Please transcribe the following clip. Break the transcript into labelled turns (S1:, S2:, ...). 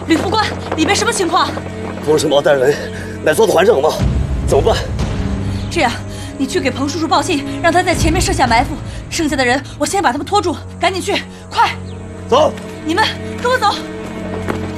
S1: 吕副官，里面什么情况？
S2: 冯世茂带人乃做的还政吗？怎么办？
S1: 这样，你去给彭叔叔报信，让他在前面设下埋伏，剩下的人我先把他们拖住，赶紧去，快！
S2: 走，
S1: 你们跟我走。